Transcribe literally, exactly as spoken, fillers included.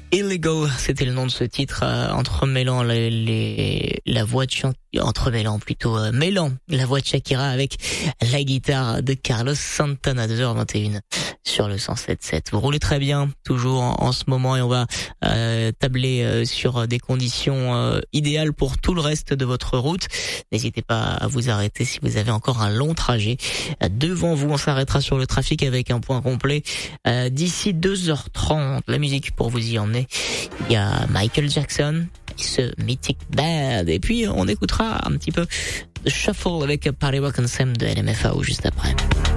Illegal, c'était le nom de ce titre, euh, entremêlant les, les, la voix de Shakira, entremêlant plutôt, euh, mêlant la voix de Shakira avec la guitare de Carlos Santana, deux heures vingt et une sur le cent sept virgule sept. Vous roulez très bien, toujours en, en ce moment, et on va euh, tabler euh, sur des conditions euh, idéales pour tout le reste de votre route. N'hésitez pas à vous arrêter si vous avez encore un long trajet euh, devant vous. On s'arrêtera sur le trafic avec un point complet euh, d'ici deux heures trente. La musique pour vous y emmener. Il y a Michael Jackson et ce Mythic Bad. Et puis on écoutera un petit peu de Shuffle avec Party Rock and Sam de L M F A O juste après.